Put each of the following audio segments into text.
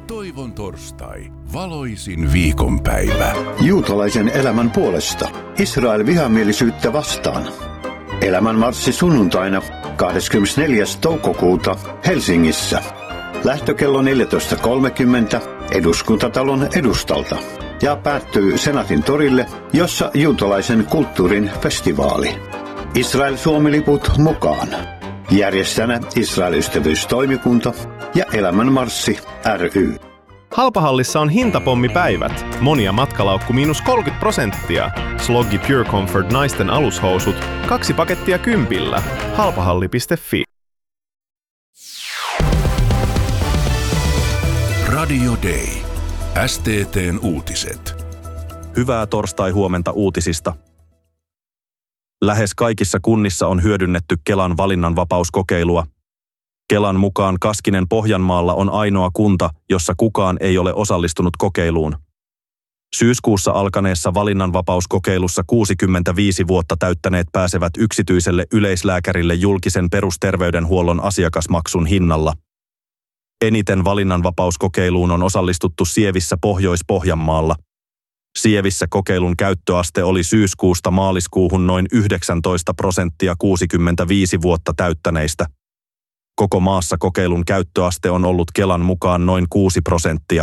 Toivon torstai. Valoisin viikonpäivä. Juutalaisen elämän puolesta. Israel vihamielisyyttä vastaan. Elämänmarssi sunnuntaina 24. toukokuuta Helsingissä. Lähtökello 14.30 Eduskuntatalon edustalta. Ja päättyy Senaatin torille, jossa juutalaisen kulttuurin festivaali. Israel-Suomi-liput mukaan. Järjestäjänä Israel-ystävyystoimikunta ja Elämänmarssi ry. Halpahallissa on hintapommipäivät. Monia matkalaukku -30%. Sloggi Pure Comfort naisten alushousut. 2 pakettia 10. Halpahalli.fi. Radio Day. STT:n uutiset. Hyvää torstai-huomenta uutisista. Lähes kaikissa kunnissa on hyödynnetty Kelan valinnanvapauskokeilua. Kelan mukaan Kaskinen Pohjanmaalla on ainoa kunta, jossa kukaan ei ole osallistunut kokeiluun. Syyskuussa alkaneessa valinnanvapauskokeilussa 65 vuotta täyttäneet pääsevät yksityiselle yleislääkärille julkisen perusterveydenhuollon asiakasmaksun hinnalla. Eniten valinnanvapauskokeiluun on osallistuttu Sievissä Pohjois-Pohjanmaalla. Sievissä kokeilun käyttöaste oli syyskuusta maaliskuuhun noin 19% 65 vuotta täyttäneistä. Koko maassa kokeilun käyttöaste on ollut Kelan mukaan noin 6%.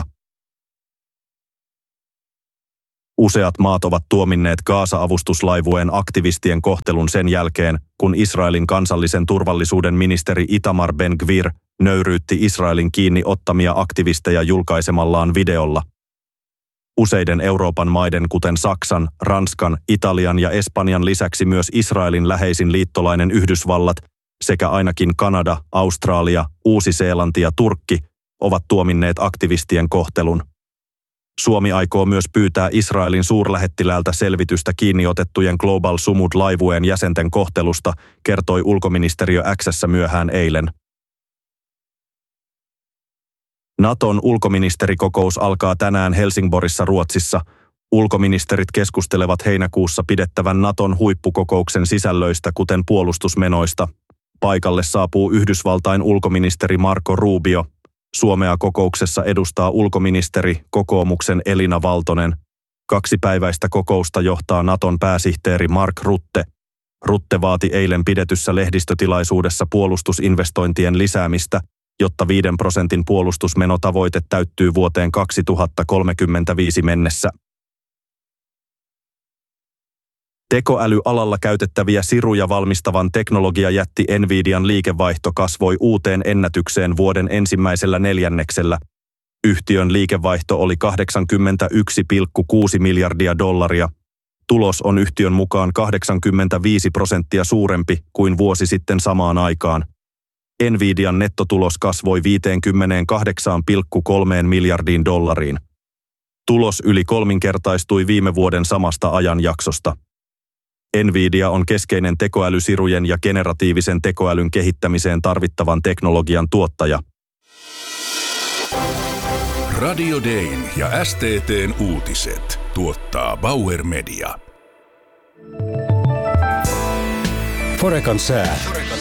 Useat maat ovat tuominneet Gaza-avustuslaivueen aktivistien kohtelun sen jälkeen, kun Israelin kansallisen turvallisuuden ministeri Itamar Ben-Gvir nöyryytti Israelin kiinni ottamia aktivisteja julkaisemallaan videolla. Useiden Euroopan maiden kuten Saksan, Ranskan, Italian ja Espanjan lisäksi myös Israelin läheisin liittolainen Yhdysvallat sekä ainakin Kanada, Australia, Uusi-Seelanti ja Turkki ovat tuominneet aktivistien kohtelun. Suomi aikoo myös pyytää Israelin suurlähettiläältä selvitystä kiinniotettujen Global Sumud-laivueen jäsenten kohtelusta, kertoi ulkoministeriö X:ssä myöhään eilen. Naton ulkoministerikokous alkaa tänään Helsingborissa Ruotsissa. Ulkoministerit keskustelevat heinäkuussa pidettävän Naton huippukokouksen sisällöistä, kuten puolustusmenoista. Paikalle saapuu Yhdysvaltain ulkoministeri Marco Rubio. Suomea kokouksessa edustaa ulkoministeri kokoomuksen Elina Valtonen. 2-päiväistä kokousta johtaa Naton pääsihteeri Mark Rutte. Rutte vaati eilen pidetyssä lehdistötilaisuudessa puolustusinvestointien lisäämistä, jotta 5% puolustusmenotavoite täyttyy vuoteen 2035 mennessä. Tekoälyalalla käytettäviä siruja valmistavan teknologiajätti Nvidian liikevaihto kasvoi uuteen ennätykseen vuoden ensimmäisellä neljänneksellä. Yhtiön liikevaihto oli $81,6 miljardia. Tulos on yhtiön mukaan 85% suurempi kuin vuosi sitten samaan aikaan. Nvidian nettotulos kasvoi $58,3 miljardiin. Tulos yli kolminkertaistui viime vuoden samasta ajanjaksosta. Nvidia on keskeinen tekoälysirujen ja generatiivisen tekoälyn kehittämiseen tarvittavan teknologian tuottaja. Radio Dayn ja STT:n uutiset tuottaa Bauer Media. Forecan sää.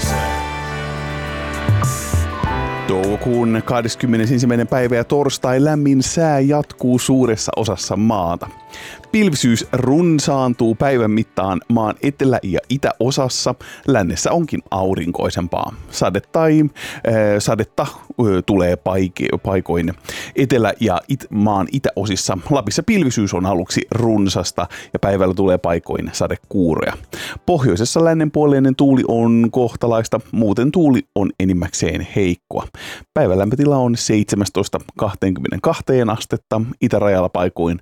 Toukokuun 21. päivä ja torstai lämmin sää jatkuu suuressa osassa maata. Pilvisyys runsaantuu päivän mittaan maan etelä- ja itäosassa. Lännessä onkin aurinkoisempaa. Sadetta tulee paikoin etelä- ja maan itäosissa. Lapissa pilvisyys on aluksi runsasta ja päivällä tulee paikoin sadekuuroja. Pohjoisessa lännenpuoleinen tuuli on kohtalaista, muuten tuuli on enimmäkseen heikkoa. Päivän lämpötila on 17-22 astetta, itärajalla paikoin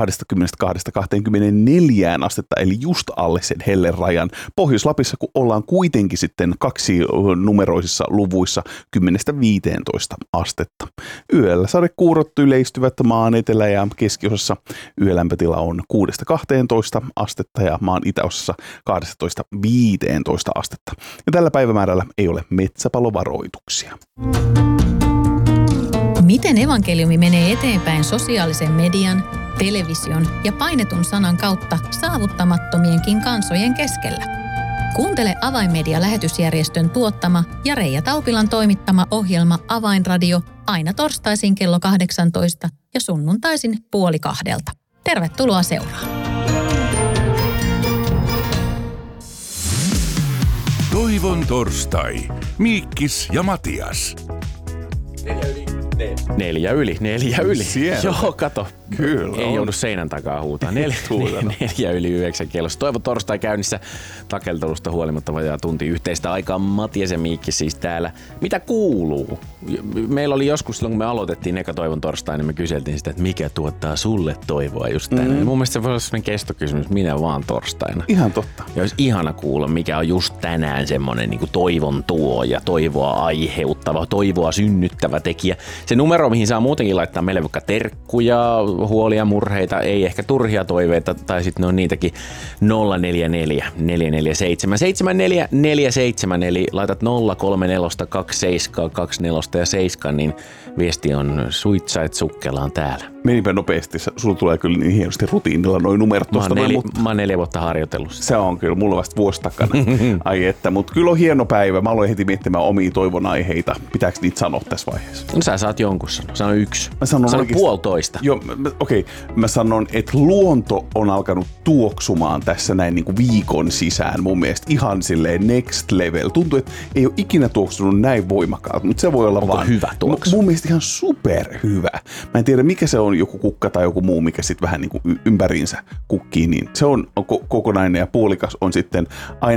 22-24 astetta, eli just alle sen hellerajan. Pohjois-Lapissa kun ollaan kuitenkin sitten 2-numeroisissa luvuissa 10-15 astetta. Yöllä sadekuurot yleistyvät maan etelä- ja keskiosassa. Yölämpötila on 6-12 astetta ja maan itäosassa 12-15 astetta. Ja tällä päivämäärällä ei ole metsäpalovaroituksia. Miten evankeliumi menee eteenpäin sosiaalisen median, television ja painetun sanan kautta saavuttamattomienkin kansojen keskellä? Kuuntele Avainmedia-lähetysjärjestön tuottama ja Reija Taupilan toimittama ohjelma Avainradio aina torstaisin kello 18 ja sunnuntaisin 1:30. Tervetuloa seuraan. Toivon torstai. Miikkis ja Matias. 4 yli. Siellä. Joo, kato. Kyllä. Ei joudu seinän takaa huutaa. 4 yli 9 kellossa. Toivon torstai käynnissä takeltelusta huolimatta vajaa tunti yhteistä aikaa. Matias ja Miikki siis täällä. Mitä kuuluu? Meillä oli joskus silloin, kun me aloitettiin eka Toivon torstai, niin me kyseltiin sitä, että mikä tuottaa sulle toivoa just tänään. Mun mielestä se voisi olla sellainen kestokysymys, minä vaan torstaina. Ihan totta. Ja olisi ihana kuulla, mikä on just tänään semmoinen niin kuin toivon tuoja, toivoa aiheuttava, toivoa synnyttävä tekijä. Se numero, mihin saa muutenkin laittaa meille vaikka terkkuja, huolia, murheita, ei ehkä turhia toiveita, tai sitten ne on niitäkin 044 447 7447, eli laitat 034 27 24 ja 7, niin viesti on suitsait sukkelaan täällä. Menipä nopeasti. Sulla tulee kyllä niin hienosti rutiinilla noi numerot tuosta. Mä oon 4 vuotta harjoitellut. Se on kyllä, mulla vasta vuosi takana. Ai että, mutta kyllä on hieno päivä. Mä aloin heti miettimään omia toivon aiheita. Pitääkö niitä sanoa tässä vaiheessa? No sä saat jonkun sanoa. Sano 1. Mä sanon Sano oikeasti, 1,5. Joo, okei. Mä sanon, että luonto on alkanut tuoksumaan tässä näin niin kuin viikon sisään mun mielestä ihan silleen next level. Tuntuu, että ei ole ikinä tuoksunut näin voimakkaasti, mutta se voi olla Onko vaan hyvä tuoksu? Mun mielestä ihan superhyvä. Mä en tiedä, mikä se on, joku kukka tai joku muu, mikä sitten vähän niin kuin ympäriinsä kukkii, niin se on kokonainen ja puolikas on sitten